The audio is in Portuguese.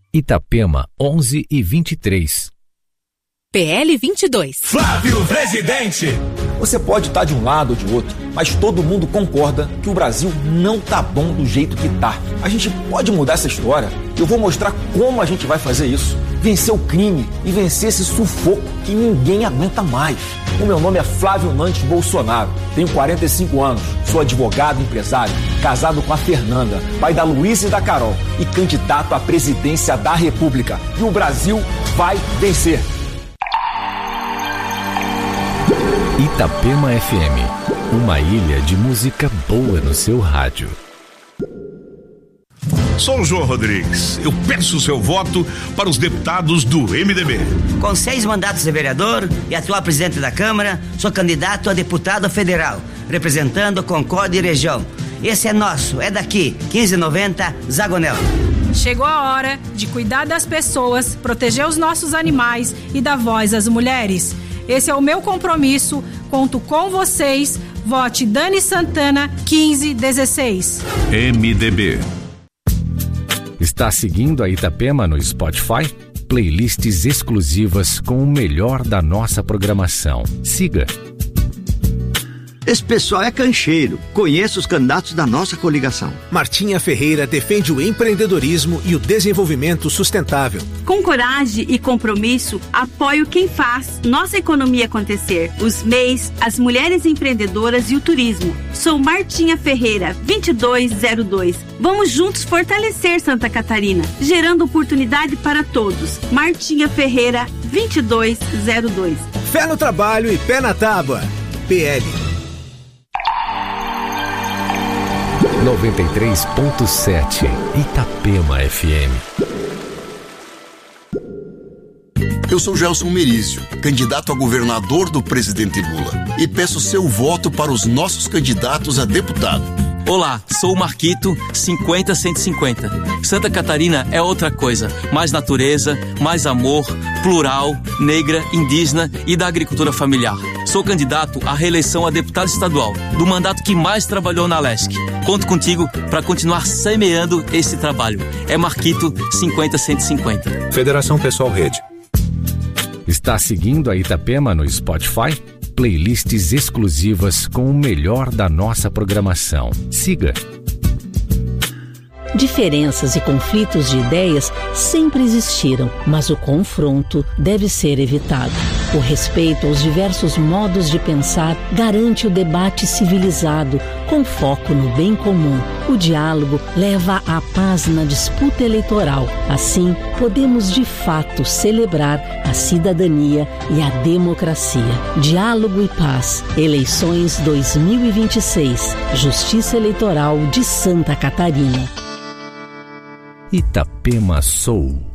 Itapema 11 e 23. PL 22. Flávio Presidente! Você pode estar de um lado ou de outro, mas todo mundo concorda que o Brasil não tá bom do jeito que tá. A gente pode mudar essa história. Eu vou mostrar como a gente vai fazer isso. Vencer o crime e vencer esse sufoco que ninguém aguenta mais. O meu nome é Flávio Nantes Bolsonaro. Tenho 45 anos, sou advogado, empresário, casado com a Fernanda, pai da Luísa e da Carol e candidato à presidência da República. E o Brasil vai vencer. Itapema FM, uma ilha de música boa no seu rádio. Sou o João Rodrigues. Eu peço o seu voto para os deputados do MDB. Com 6 mandatos de vereador e atual presidente da Câmara, sou candidato a deputado federal, representando Concórdia e região. Esse é nosso, é daqui, 1590, Zagonel. Chegou a hora de cuidar das pessoas, proteger os nossos animais e dar voz às mulheres. Esse é o meu compromisso, conto com vocês. Vote Dani Santana 1516. MDB. Está seguindo a Itapema no Spotify? Playlists exclusivas com o melhor da nossa programação. Siga. Esse pessoal é cancheiro. Conheço os candidatos da nossa coligação. Martinha Ferreira defende o empreendedorismo e o desenvolvimento sustentável. Com coragem e compromisso, apoio quem faz nossa economia acontecer. Os MEIs, as mulheres empreendedoras e o turismo. Sou Martinha Ferreira, 2202. Vamos juntos fortalecer Santa Catarina, gerando oportunidade para todos. Martinha Ferreira, 2202. Fé no trabalho e pé na tábua. PL 93.7 Itapema FM. Eu sou Gelson Merizio, candidato a governador do presidente Lula, e peço seu voto para os nossos candidatos a deputado. Olá, sou o Marquito, 50-150. Santa Catarina é outra coisa, mais natureza, mais amor, plural, negra, indígena e da agricultura familiar. Sou candidato à reeleição a deputado estadual, do mandato que mais trabalhou na LESC. Conto contigo para continuar semeando esse trabalho. É Marquito, 50-150. Federação Pessoal Rede. Está seguindo a Itapema no Spotify? Playlists exclusivas com o melhor da nossa programação. Siga. Diferenças e conflitos de ideias sempre existiram, mas o confronto deve ser evitado. O respeito aos diversos modos de pensar garante o debate civilizado, com foco no bem comum. O diálogo leva à paz na disputa eleitoral. Assim, podemos de fato celebrar a cidadania e a democracia. Diálogo e paz. Eleições 2026. Justiça Eleitoral de Santa Catarina. Itapema Soul.